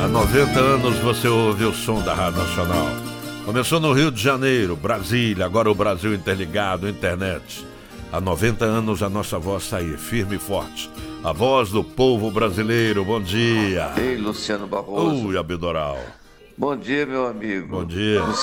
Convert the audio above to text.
Há 90 anos você ouve o som da Rádio Nacional. Começou no Rio de Janeiro, Brasília, agora o Brasil interligado, internet. Há 90 anos a nossa voz está aí, firme e forte. A voz do povo brasileiro, bom dia. Ei, Luciano Barroso. Ui, Abdoral. Bom dia, meu amigo. Bom dia.